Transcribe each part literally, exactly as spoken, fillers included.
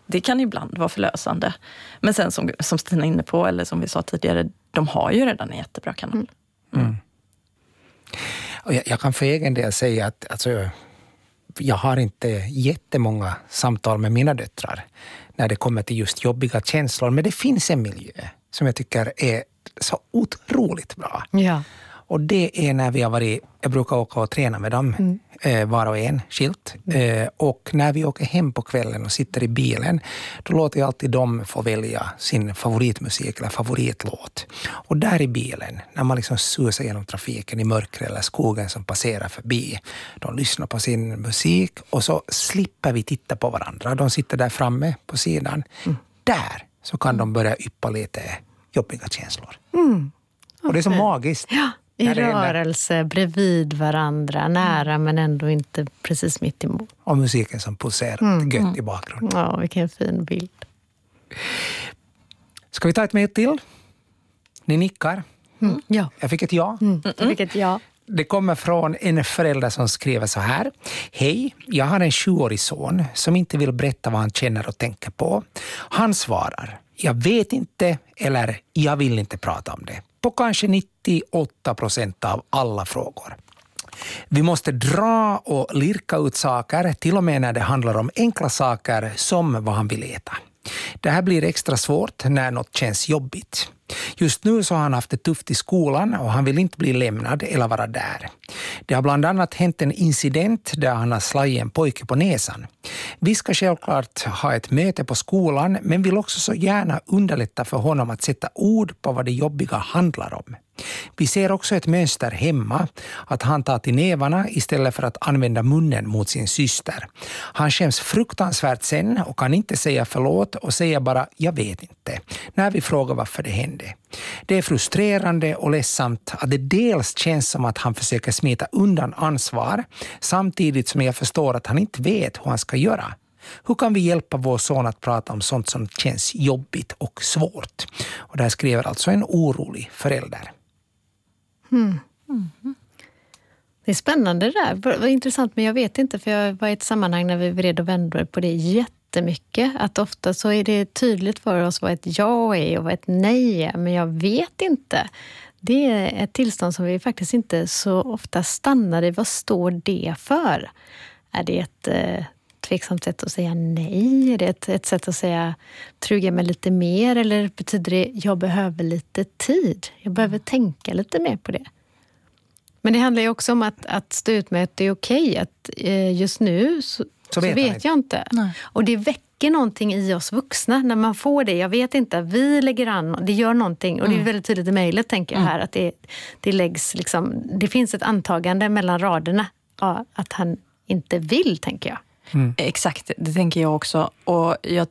det kan ibland vara förlösande. Men sen som, som Stina är inne på, eller som vi sa tidigare, de har ju redan en jättebra kanal. Mm. Mm. Och jag, jag kan för egen del säga att alltså, jag har inte jättemånga samtal med mina döttrar när det kommer till just jobbiga känslor. Men det finns en miljö som jag tycker är så otroligt bra. Ja. Och det är när vi har varit, jag brukar åka och träna med dem, mm. eh, var och en, skilt. Mm. Eh, och när vi åker hem på kvällen och sitter i bilen, då låter jag alltid dem få välja sin favoritmusik eller favoritlåt. Och där i bilen, när man liksom susar genom trafiken i mörker eller skogen som passerar förbi, de lyssnar på sin musik och så slipper vi titta på varandra. De sitter där framme på sidan. Mm. Där så kan de börja yppa lite jobbiga känslor. Mm. Okay. Och det är så magiskt. Ja. I rörelse, bredvid varandra, nära men ändå inte precis mitt emot. Och musiken som pulserar mm. gött mm. i bakgrunden. Ja, vilken fin bild. Ska vi ta ett med till? Ni nickar. Mm. Ja. Jag fick ett ja. Mm. Jag fick ett ja. Det kommer från en förälder som skriver så här. Hej, jag har en sjuårig son som inte vill berätta vad han känner och tänker på. Han svarar, jag vet inte eller jag vill inte prata om det. På kanske nittioåtta procent av alla frågor. Vi måste dra och lirka ut saker, till och med när det handlar om enkla saker som vad han vill äta. Det här blir extra svårt när något känns jobbigt. Just nu så har han haft det tufft i skolan och han vill inte bli lämnad eller vara där. Det har bland annat hänt en incident där han har slagit en pojke på näsan. Vi ska självklart ha ett möte på skolan men vill också så gärna underlätta för honom att sätta ord på vad det jobbiga handlar om. Vi ser också ett mönster hemma, att han tar till nävarna istället för att använda munnen mot sin syster. Han känns fruktansvärt sen och kan inte säga förlåt och säga bara jag vet inte när vi frågar varför det hände. Det är frustrerande och ledsamt att det dels känns som att han försöker smita undan ansvar samtidigt som jag förstår att han inte vet hur han ska göra. Hur kan vi hjälpa vår son att prata om sånt som känns jobbigt och svårt? Och där skriver alltså en orolig förälder. Mm. Mm. Det är spännande det där. Det var intressant, men jag vet inte, för jag var i ett sammanhang när vi vred och vände på det jättemycket. Att ofta så är det tydligt för oss vad ett ja är och vad ett nej är, men jag vet inte. Det är ett tillstånd som vi faktiskt inte så ofta stannar i. Vad står det för? Är det ett eh, tveksamt sätt att säga nej? Är det ett, ett sätt att säga truga mig lite mer? Eller betyder det jag behöver lite tid? Jag behöver tänka lite mer på det. Men det handlar ju också om att, att stå ut med att det är okej. Att eh, just nu så, så vet, så vet jag inte. Nej. Och det väcker någonting i oss vuxna när man får det. Jag vet inte, vi lägger an, det gör någonting. Och mm. det är väldigt tydligt i mejlet, tänker jag här. Mm. Att det, det läggs liksom, det finns ett antagande mellan raderna. Ja, att han inte vill, tänker jag. Mm. Exakt, det tänker jag också. Och jag,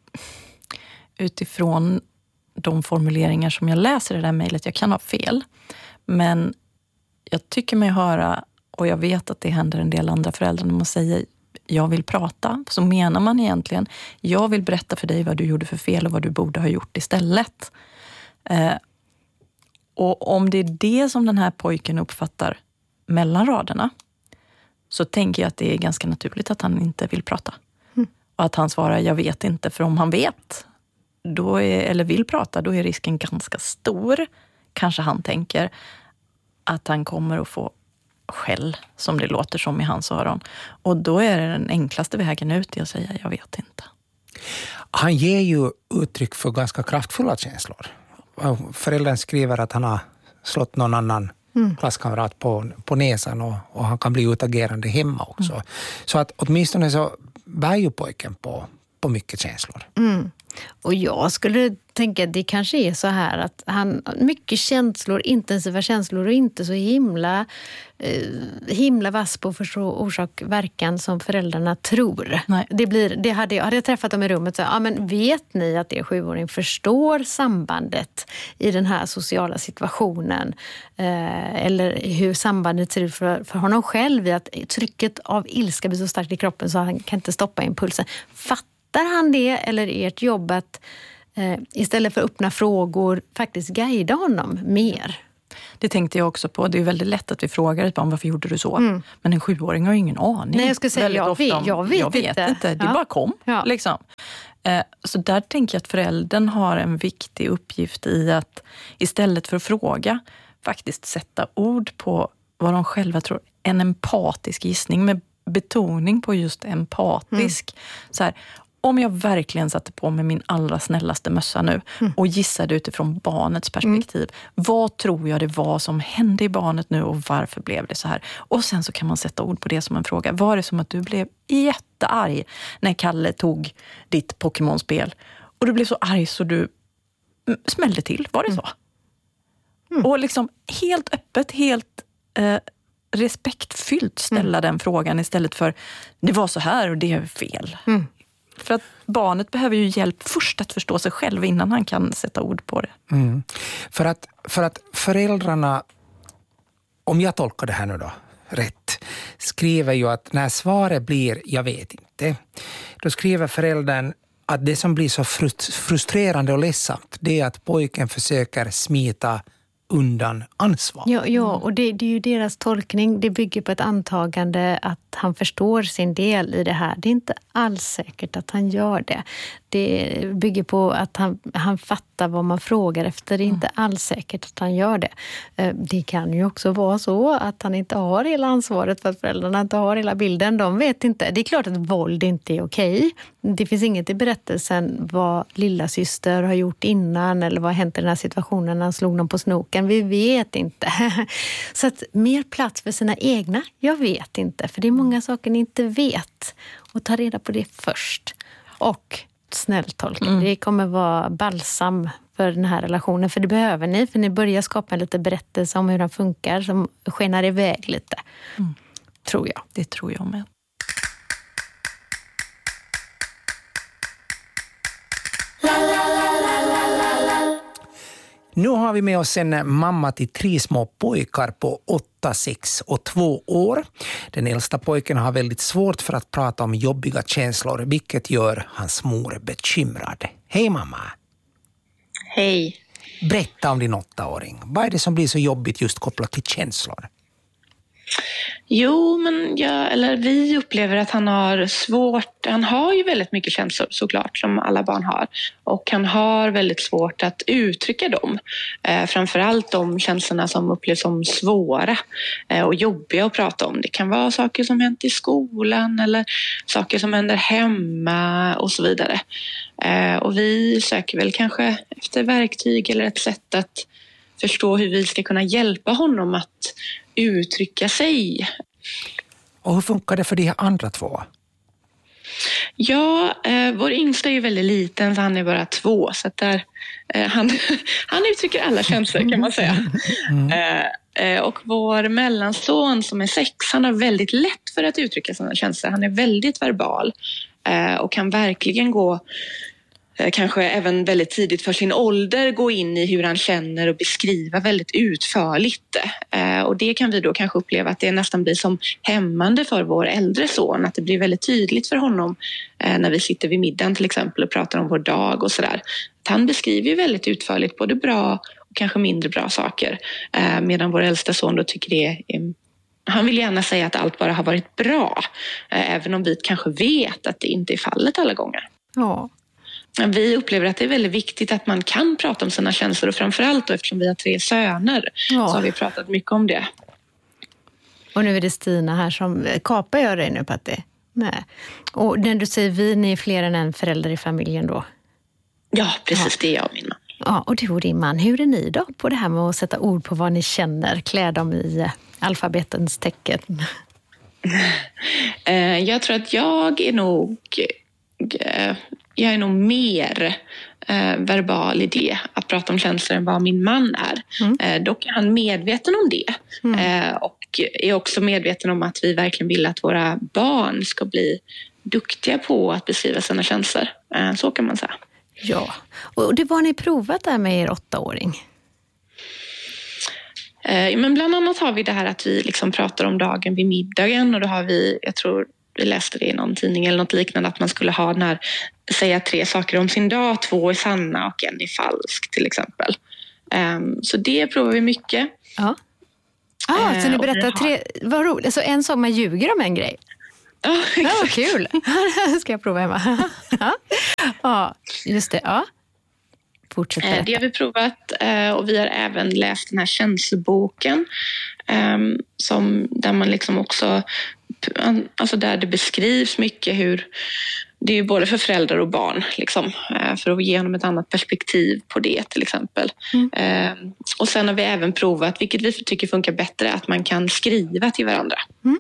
utifrån de formuleringar som jag läser i det här mejlet, jag kan ha fel. Men jag tycker mig höra, och jag vet att det händer en del andra föräldrar, när man säger jag vill prata, så menar man egentligen jag vill berätta för dig vad du gjorde för fel och vad du borde ha gjort istället. Eh, och om det är det som den här pojken uppfattar mellan raderna, så tänker jag att det är ganska naturligt att han inte vill prata. Mm. Och att han svarar jag vet inte, för om han vet då är, eller vill prata, då är risken ganska stor, kanske han tänker, att han kommer att få skäll, som det låter som i hans öron. Och då är det den enklaste vägen ut i att säga jag vet inte. Han ger ju uttryck för ganska kraftfulla känslor. Föräldern skriver att han har slått någon annan mm. klasskamrat på, på näsan och, och han kan bli utagerande hemma också. Mm. Så att åtminstone så bär ju pojken på, på mycket känslor. Mm. Och jag skulle tänka att det kanske är så här att han mycket känslor, intensiva känslor och inte så himla eh, himla vass på förstå orsak verkan som föräldrarna tror. Nej. Det blir, det hade, jag, hade jag träffat dem i rummet så ja, men vet ni att er sjuåring förstår sambandet i den här sociala situationen eh, eller hur sambandet ser ut för, för honom själv i att trycket av ilska blir så starkt i kroppen så han kan inte stoppa impulsen. Fattar han det, eller är ert jobb att eh, istället för öppna frågor faktiskt guida honom mer? Det tänkte jag också på. Det är väldigt lätt att vi frågar ett barn varför gjorde du så? Mm. Men en sjuåring har ju ingen aning. Nej, jag skulle säga jag vet, jag vet, jag vet inte. inte. Det ja. bara kom. Ja. Liksom. Så där tänker jag att föräldern har en viktig uppgift i att istället för att fråga faktiskt sätta ord på vad de själva tror. En empatisk gissning med betoning på just empatisk. Mm. Så här, om jag verkligen satte på mig min allra snällaste mössa nu mm. och gissade utifrån barnets perspektiv. Mm. Vad tror jag det var som hände i barnet nu och varför blev det så här? Och sen så kan man sätta ord på det som en fråga. Var det som att du blev jättearg när Kalle tog ditt Pokémon-spel? Och du blev så arg så du smällde till. Var det så? Mm. Och liksom helt öppet, helt eh, respektfyllt ställa mm. den frågan istället för det var så här och det är fel. Mm. För att barnet behöver ju hjälp först att förstå sig själv innan han kan sätta ord på det. Mm. För, att, för att föräldrarna, om jag tolkar det här nu då rätt, skriver ju att när svaret blir jag vet inte, då skriver föräldern att det som blir så frustrerande och ledsamt det är att pojken försöker smita undan ansvar. Ja, ja och det, det är ju deras tolkning. Det bygger på ett antagande att han förstår sin del i det här. Det är inte alls säkert att han gör det. Det bygger på att han, han fattar vad man frågar efter. Det är inte alls säkert att han gör det. Det kan ju också vara så att han inte har hela ansvaret för att föräldrarna inte har hela bilden. De vet inte. Det är klart att våld inte är okej. Det finns inget i berättelsen vad lilla syster har gjort innan eller vad har hänt i den här situationen när han slog någon på snoken. Vi vet inte. Så att mer plats för sina egna, jag vet inte. För det är många saker ni inte vet. Och ta reda på det först. Och snälltolkning. Mm. Det kommer vara balsam för den här relationen. För det behöver ni. För ni börjar skapa en lite berättelse om hur den funkar. Som skenar iväg lite. Mm. Tror jag. Det tror jag med. Nu har vi med oss en mamma till tre små pojkar på åtta, sex och två år. Den äldsta pojken har väldigt svårt för att prata om jobbiga känslor, vilket gör hans mor bekymrad. Hej mamma! Hej! Berätta om din åttaåring. Vad är det som blir så jobbigt just kopplat till känslor? Jo, men jag, eller vi upplever att han har svårt, han har ju väldigt mycket känslor såklart som alla barn har och han har väldigt svårt att uttrycka dem. Eh, framförallt de känslorna som upplevs som svåra eh, och jobbiga att prata om. Det kan vara saker som hänt i skolan eller saker som händer hemma och så vidare. Eh, och vi söker väl kanske efter verktyg eller ett sätt att förstå hur vi ska kunna hjälpa honom att uttrycka sig. Och hur funkar det för de här andra två? Ja, eh, vår yngsta är ju väldigt liten så han är bara två. Så att där, eh, han, han uttrycker alla känslor kan man säga. Mm. Eh, och vår mellanson som är sex, han har väldigt lätt för att uttrycka sina känslor. Han är väldigt verbal eh, och kan verkligen gå kanske även väldigt tidigt för sin ålder gå in i hur han känner och beskriva väldigt utförligt. Eh, och det kan vi då kanske uppleva att det nästan blir som hämmande för vår äldre son. Att det blir väldigt tydligt för honom eh, när vi sitter vid middagen till exempel och pratar om vår dag och sådär. Att han beskriver ju väldigt utförligt både bra och kanske mindre bra saker. Eh, medan vår äldsta son då tycker det är... Han vill gärna säga att allt bara har varit bra. Eh, även om vi kanske vet att det inte är fallet alla gånger. Ja. Vi upplever att det är väldigt viktigt att man kan prata om sina känslor och framförallt då, eftersom vi har tre söner ja. Så har vi pratat mycket om det. Och nu är det Stina här som kapar jag dig nu Patti. Nej. Och när du säger vi, ni är fler än en förälder i familjen då? Ja, precis ja. Det är jag och min man. Ja, och du och din man, hur är ni då på det här med att sätta ord på vad ni känner? Klä dem i alfabetens tecken. Jag tror att jag är nog... Jag är nog mer eh, verbal i det, att prata om känslor än vad min man är. Mm. Eh, dock är han medveten om det. Mm. Eh, och är också medveten om att vi verkligen vill att våra barn ska bli duktiga på att beskriva sina känslor. Eh, så kan man säga. Ja, och det var ni provat där med er åttaåring? Eh, men bland annat har vi det här att vi liksom pratar om dagen vid middagen och då har vi, jag tror vi läste det i någon tidning eller något liknande att man skulle ha den här, säga tre saker om sin dag, två är sanna och en är falsk till exempel. Um, så det provar vi mycket. Ja. Ah, uh, så ni berättar har... tre, vad roligt, så en sak man ljuger om en grej. Ja, exakt. Ja, vad kul. Ska jag prova hemma. Ja. Ja, Just det, ja. Fortsätt berätta. Det har vi provat och vi har även läst den här känsloboken som, där man liksom också, alltså där det beskrivs mycket hur, det är ju både för föräldrar och barn liksom, för att ge dem ett annat perspektiv på det till exempel. Mm. Och sen har vi även provat, vilket vi tycker funkar bättre, att man kan skriva till varandra. Mm.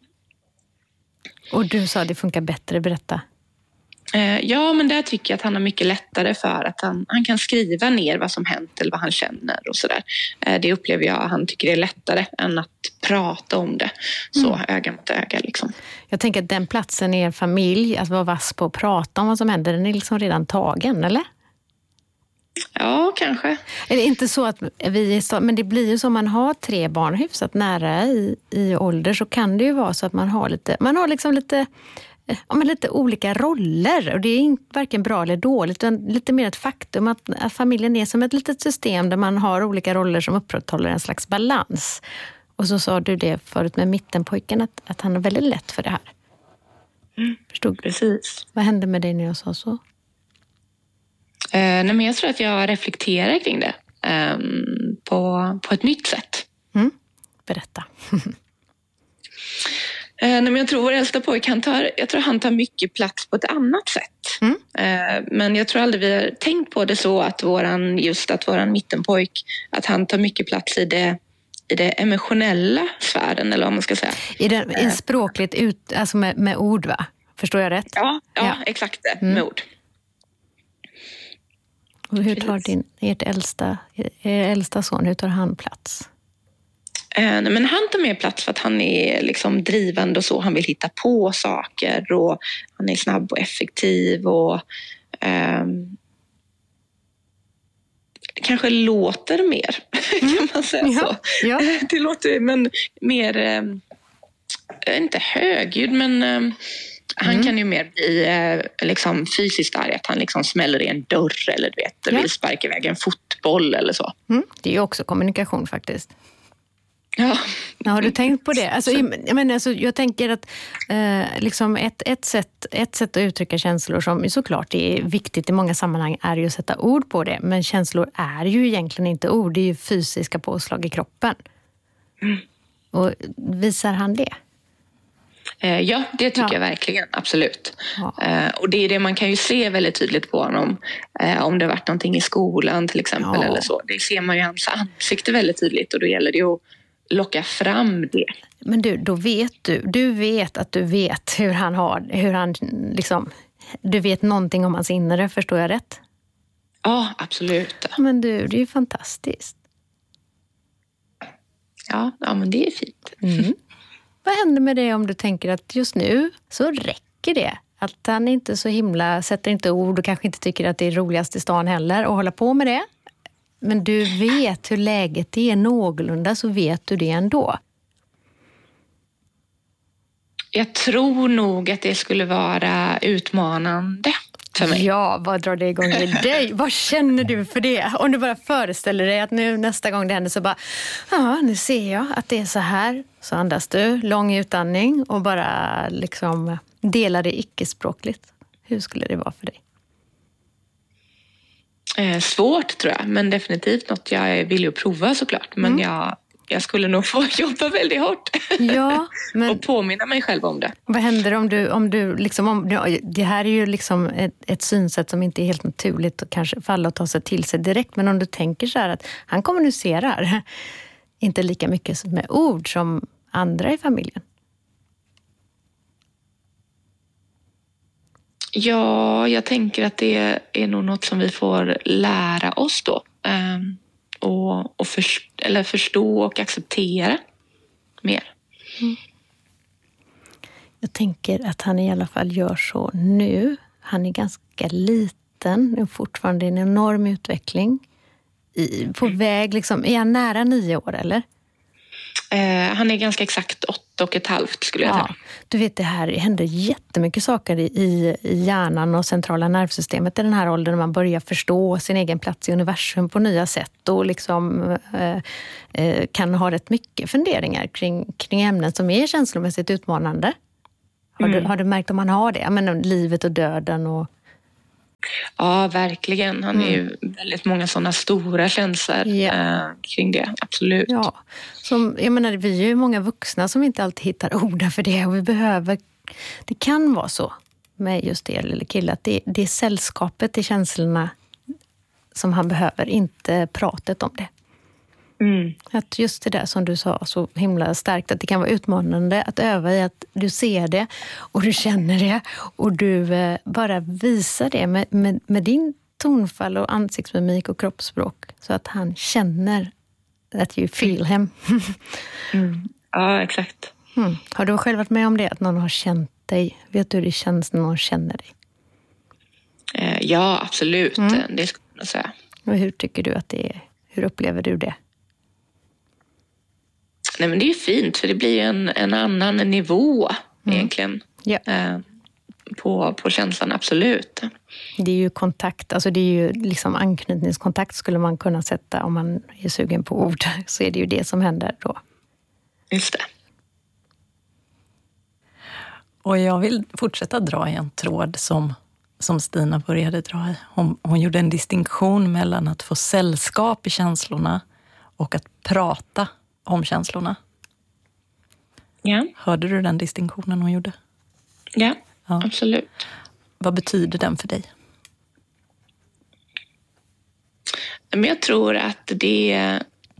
Och du sa att det funkar bättre, berätta. Ja, men där tycker jag att han har mycket lättare för att han, han kan skriva ner vad som hänt eller vad han känner och sådär. Det upplever jag att han tycker är lättare än att prata om det så mm. öga mot öga liksom. Jag tänker att den platsen i er familj, att vara vass på att prata om vad som händer, den är liksom redan tagen, eller? Ja, kanske. Är det inte så att vi är, men det blir ju så, man har tre barn hyfsat nära i, i ålder, så kan det ju vara så att man har lite, man har liksom lite Ja, men lite olika roller, och det är inte varken bra eller dåligt, utan lite mer ett faktum att, att familjen är som ett litet system där man har olika roller som upprätthåller en slags balans. Och så sa du det förut med mittenpojken, att, att han är väldigt lätt för det här. Mm, Förstod? Precis. Vad hände med dig när jag sa så? Uh, nej, men jag tror att jag reflekterar kring det um, på, på ett nytt sätt. Mm. Berätta. Eh, men jag tror vår äldsta pojk, han tar, jag tror han tar mycket plats på ett annat sätt. Mm. Eh, men jag tror aldrig vi har tänkt på det så att våran, just att våran mittenpojk, att han tar mycket plats i det, i det emotionella sfären, eller vad man ska säga. I den, i språkligt ut, alltså med, med ord, va? Förstår jag rätt? Ja, ja, ja. Exakt det, mm. med ord. Och hur tar din, ert äldsta, er äldsta son, hur tar han plats? Eh, men han tar mer plats för att han är liksom drivande och så. Han vill hitta på saker och han är snabb och effektiv och eh, kanske låter mer, mm. kan man säga ja. så. Ja. Det låter men mer, eh, inte högljudd, men eh, han mm. kan ju mer bli eh, liksom fysiskt arg, att han liksom smäller i en dörr eller du vet, ja. vill sparka iväg en fotboll eller så. Mm. Det är ju också kommunikation faktiskt. Ja. Ja, har du tänkt på det? Alltså, jag, men, alltså, jag tänker att eh, liksom ett, ett, sätt, ett sätt att uttrycka känslor som såklart är viktigt i många sammanhang är ju att sätta ord på det. Men känslor är ju egentligen inte ord, det är ju fysiska påslag i kroppen. Mm. Och visar han det? Eh, ja, det tycker ja. jag verkligen, absolut. Ja. Eh, och det är det man kan ju se väldigt tydligt på honom. Eh, om det har varit någonting i skolan till exempel ja. eller så. Det ser man ju i hans ansikte väldigt tydligt, och då gäller det ju att locka fram det. Men du, då vet du, du vet att du vet hur han har, hur han liksom, du vet någonting om hans inre, förstår jag rätt? Ja, absolut. Men du, det är ju fantastiskt. Ja, ja men det är fint. Mm. Vad händer med det om du tänker att just nu så räcker det? Att han inte så himla, sätter inte ord och kanske inte tycker att det är roligast i stan heller och hålla på med det. Men du vet hur läget är någorlunda, så vet du det ändå. Jag tror nog att det skulle vara utmanande för mig. Ja, vad drar det igång i dig? Vad känner du för det? Om du bara föreställer dig att nu nästa gång det händer så bara, ja, nu ser jag att det är så här. Så andas du, lång utandning och bara liksom delar det icke-språkligt. Hur skulle det vara för dig? Eh, svårt tror jag, men definitivt något jag vill ju prova såklart. Men mm. jag, jag skulle nog få jobba väldigt hårt. Ja, men och påminna mig själv om det. Vad händer om du, om du liksom, om, det här är ju liksom ett, ett synsätt som inte är helt naturligt och kanske falla och ta sig till sig direkt. Men om du tänker så här att han kommunicerar inte lika mycket med ord som andra i familjen. Ja, jag tänker att det är nog något som vi får lära oss då. Um, och och först, eller förstå och acceptera mer. Mm. Jag tänker att han i alla fall gör så nu. Han är ganska liten och fortfarande en enorm utveckling. I, på mm. väg, liksom, är han nära nio år eller? Eh, han är ganska exakt åtta och ett halvt skulle jag säga. Ja, du vet, det här händer jättemycket saker i, i hjärnan och centrala nervsystemet i den här åldern när man börjar förstå sin egen plats i universum på nya sätt och liksom eh, eh, kan ha rätt mycket funderingar kring, kring ämnen som är känslomässigt utmanande. Har, mm. du, har du märkt om man har det? Jag menar, livet och döden och... Ja, verkligen. Han är ju väldigt många sådana stora känslor Ja. eh, kring det, absolut. Ja, som, jag menar, vi är ju många vuxna som inte alltid hittar ord för det. Och vi behöver, det kan vara så med just det lilla killen, att det, det är sällskapet till känslorna som han behöver, inte pratet om det. Mm. Att just det där som du sa så himla starkt, att det kan vara utmanande att öva i att du ser det och du känner det och du eh, bara visar det med, med, med din tonfall och ansiktsmimik och kroppsspråk så att han känner att you feel him. Mm. Ja, exakt. Mm. Har du själv varit med om det, att någon har känt dig? Vet du hur det känns när någon känner dig? Eh, ja, absolut. Mm. Det skulle jag säga. Och hur tycker du att det är? Hur upplever du det? Nej, men det är ju fint, för det blir en, en annan nivå Mm. egentligen Ja. eh, på, på känslan, absolut. Det är ju kontakt, alltså det är ju liksom anknytningskontakt skulle man kunna sätta om man är sugen på ord. Så är det ju det som händer då. Just det. Och jag vill fortsätta dra i en tråd som, som Stina började dra i. Hon, hon gjorde en distinktion mellan att få sällskap i känslorna och att prata om känslorna. Ja, Hörde du den distinktionen hon gjorde? ja, Ja. absolut. Vad betyder den för dig? Men jag tror att det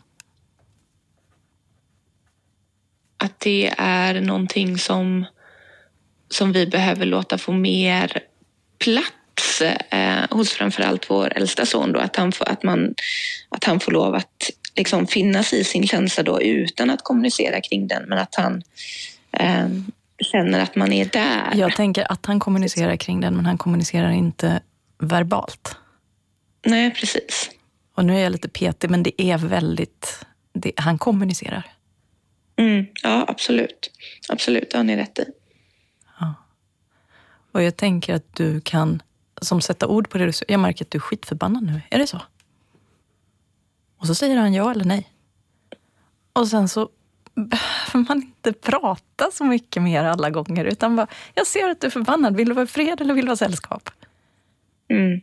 att det är någonting som, som vi behöver låta få mer plats eh, hos framförallt vår äldsta son då, att han får, att man, att han får lov att liksom finnas i sin känsla då utan att kommunicera kring den, men att han eh, känner att man är där. Jag tänker att han kommunicerar kring den, men han kommunicerar inte verbalt. Nej, precis. Och nu är jag lite petig, men det är väldigt... Det, han kommunicerar. Mm, ja, absolut. Absolut, det har ni rätt i. Ja. Och jag tänker att du kan som sätta ord på det du säger. Jag märker att du är skitförbannad nu. Är det så? Och så säger han ja eller nej. Och sen så behöver man inte prata så mycket mer alla gånger. Utan bara, jag ser att du är förbannad. Vill du vara i fred eller vill du vara sällskap? Mm.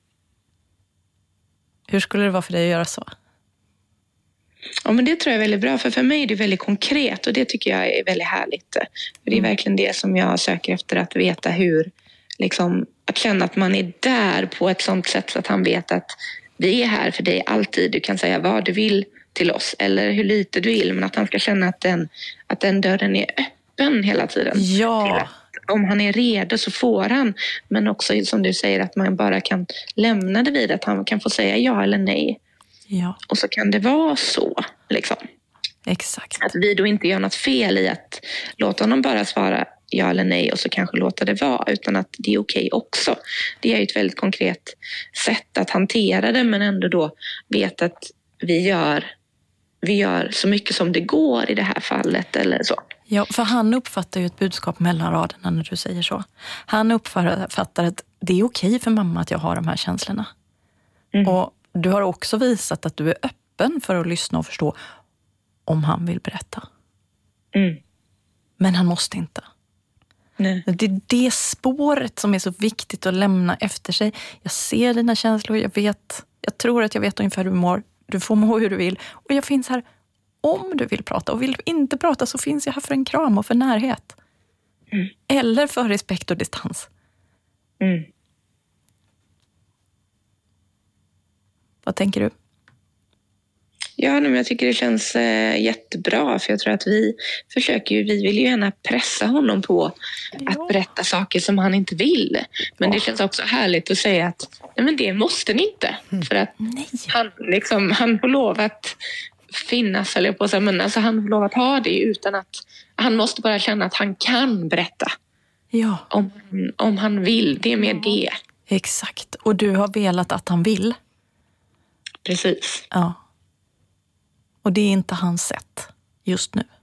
Hur skulle det vara för dig att göra så? Ja, men det tror jag är väldigt bra, för för mig är det väldigt konkret och det tycker jag är väldigt härligt. För det är Mm. verkligen det som jag söker efter, att veta hur, liksom, att känna att man är där på ett sånt sätt så att han vet att vi är här för dig alltid. Du kan säga vad du vill till oss eller hur lite du vill, men att han ska känna att den, att den dörren är öppen hela tiden. Ja. Om han är redo så får han, men också som du säger att man bara kan lämna det vid att han kan få säga ja eller nej. Ja, Och så kan det vara så, liksom. exakt. Att vi då inte gör något fel i att låta honom bara svara ja eller nej och så kanske låta det vara, utan att det är okej också. Det är ju ett väldigt konkret sätt att hantera det, men ändå då vet att vi gör, vi gör så mycket som det går i det här fallet eller så. Ja, för han uppfattar ju ett budskap mellan raderna när du säger så. Han uppfattar att det är okej för mamma att jag har de här känslorna. Mm. Och du har också visat att du är öppen för att lyssna och förstå om han vill berätta. Mm. Men han måste inte. Nej. Det är det spåret som är så viktigt att lämna efter sig. Jag ser dina känslor, jag vet, jag tror att jag vet ungefär hur du mår. Du får må hur du vill. Och jag finns här om du vill prata. Och vill du inte prata så finns jag här för en kram och för närhet. Mm. Eller för respekt och distans. Mm. Vad tänker du? Ja, men jag tycker det känns eh, jättebra, för jag tror att vi försöker ju, vi vill ju gärna pressa honom på Ja. att berätta saker som han inte vill. Men det känns också härligt att säga att nej, men det måste ni inte. För att Nej. han, liksom, han får lov att finnas, eller på så, men alltså, han får lov att ha det utan att han måste bara känna att han kan berätta Ja, om, om han vill. Det är mer det. exakt. Och du har velat att han vill. Precis. Ja. Och det är inte hans sätt just nu.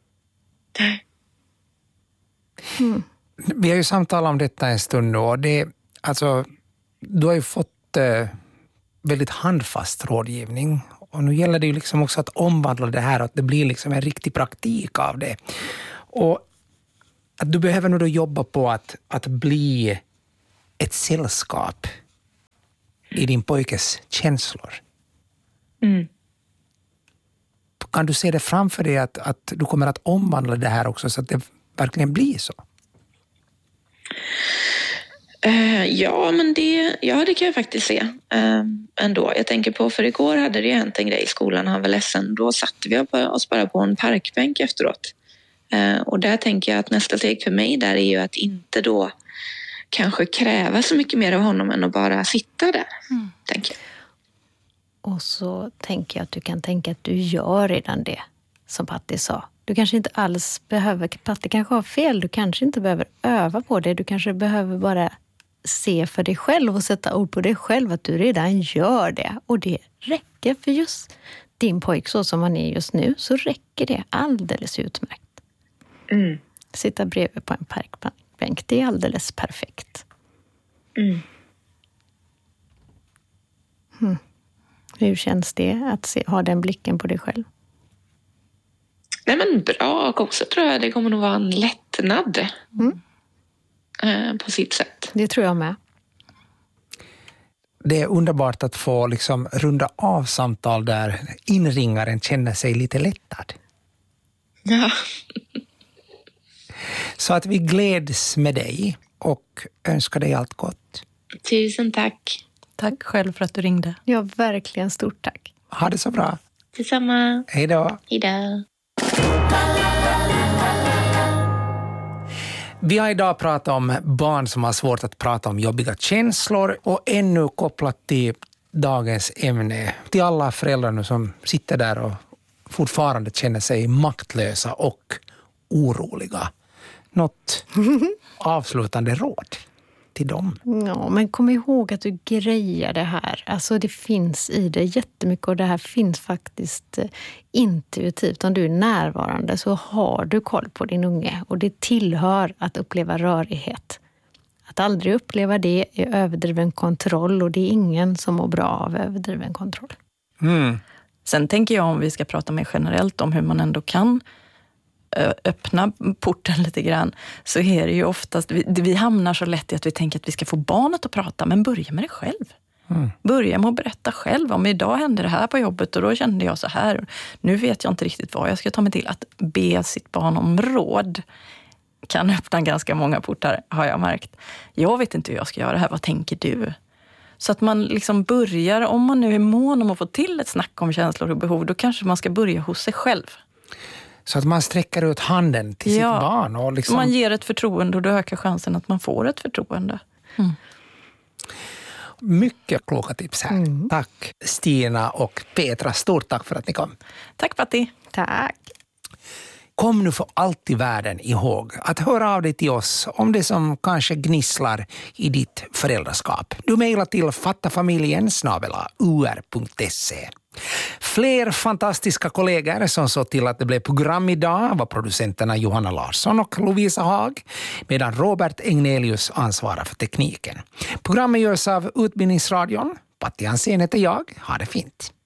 Mm. Vi har ju samtalat om detta en stund nu och det, alltså, du har ju fått eh, väldigt handfast rådgivning och nu gäller det ju liksom också att omvandla det här och att det blir liksom en riktig praktik av det. Och att du behöver nu då jobba på att, att bli ett sällskap i din pojkes känslor. Mm. Kan du se det framför dig att, att du kommer att omvandla det här också så att det verkligen blir så? Uh, ja, men det, ja, det kan jag faktiskt se uh, ändå. Jag tänker på, för igår hade det hänt en grej i skolan, han var ledsen. Då satte vi oss bara på en parkbänk efteråt. Uh, och där tänker jag att nästa steg för mig där är ju att inte då kanske kräva så mycket mer av honom än att bara sitta där, mm. tänker jag. Och så tänker jag att du kan tänka att du gör redan det som Patti sa. Du kanske inte alls behöver, Patti kanske har fel, du kanske inte behöver öva på det. Du kanske behöver bara se för dig själv och sätta ord på dig själv att du redan gör det. Och det räcker för just din pojk så som han är just nu, så räcker det alldeles utmärkt. Mm. Sitta bredvid på en parkbänk, det är alldeles perfekt. Mm. Hmm. Hur känns det att se, ha den blicken på dig själv? Nej, men bra, och också tror jag det kommer nog vara en lättnad mm. eh, på sitt sätt. Det tror jag med. Det är underbart att få liksom runda av samtal där inringaren känner sig lite lättad. Ja. Så att vi gläds med dig och önskar dig allt gott. Tusen tack. Tack själv för att du ringde. Ja, verkligen stort tack. Ha det så bra. Detsamma. Hej då. Hej då. Vi har idag pratat om barn som har svårt att prata om jobbiga känslor och ännu kopplat till dagens ämne till alla föräldrar nu som sitter där och fortfarande känner sig maktlösa och oroliga. Något avslutande råd till dem? Ja, men kom ihåg att du grejar det här. Alltså det finns i det jättemycket och det här finns faktiskt intuitivt. Om du är närvarande så har du koll på din unge och det tillhör att uppleva rörighet. Att aldrig uppleva det är överdriven kontroll och det är ingen som mår bra av överdriven kontroll. Mm. Sen tänker jag om vi ska prata mer generellt om hur man ändå kan öppna porten lite grann, så är det ju oftast, vi, vi hamnar så lätt i att vi tänker att vi ska få barnet att prata, men börja med det själv. Mm. Börja med att berätta själv. Om idag hände det här på jobbet och då kände jag så här. Nu vet jag inte riktigt vad jag ska ta mig till. Att be sitt barn om råd kan öppna ganska många portar, har jag märkt. Jag vet inte hur jag ska göra det här, vad tänker du? Så att man liksom börjar, om man nu är mån om att få till ett snack om känslor och behov, då kanske man ska börja hos sig själv. Så att man sträcker ut handen till ja, sitt barn. Och liksom... man ger ett förtroende och då ökar chansen att man får ett förtroende. Mm. Mycket kloka tips här. Mm. Tack Stina och Petra. Stort tack för att ni kom. Tack Patti. Tack. Kom nu för allt i världen ihåg att höra av dig till oss om det som kanske gnisslar i ditt föräldraskap. Du mejlar till fattafamiljen snabel-a u r punkt se. Fler fantastiska kollegor som såg till att det blev program idag var producenterna Johanna Larsson och Lovisa Haag, medan Robert Egnelius ansvarar för tekniken. Programmet görs av Utbildningsradion. Patti Hansén heter jag. Ha det fint.